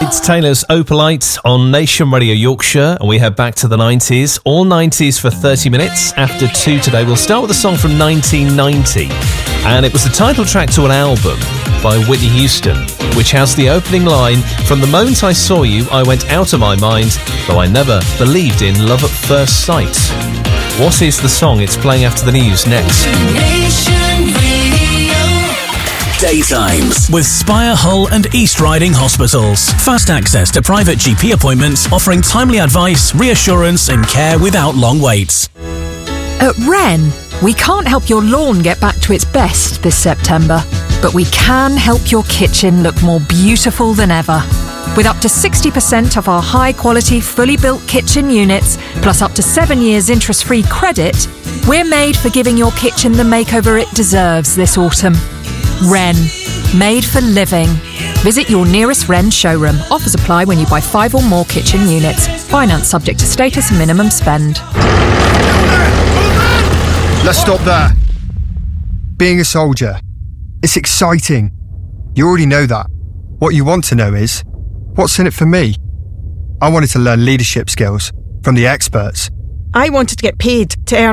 It's Taylor's Opalite on Nation Radio Yorkshire, and we head back to the 90s. All 90s for 30 minutes after 2 today. We'll start with a song from 1990, and it was the title track to an album by Whitney Houston, which has the opening line, "From the moment I saw you, I went out of my mind, though I never believed in love at first sight." What is the song? It's playing after the news next. Daytimes with Spire, Hull and East Riding Hospitals. Fast access to private GP appointments, offering timely advice, reassurance and care without long waits. At Wren, we can't help your lawn get back to its best this September, but we can help your kitchen look more beautiful than ever. With up to 60% of our high-quality, fully built kitchen units, plus up to 7 years interest-free credit, we're made for giving your kitchen the makeover it deserves this autumn. Wren, made for living. Visit your nearest Wren showroom. Offers apply when you buy 5 or more kitchen units. Finance subject to status and minimum spend. Let's stop there. Being a soldier, it's exciting. You already know that. What you want to know is, what's in it for me? I wanted to learn leadership skills from the experts. I wanted to get paid to earn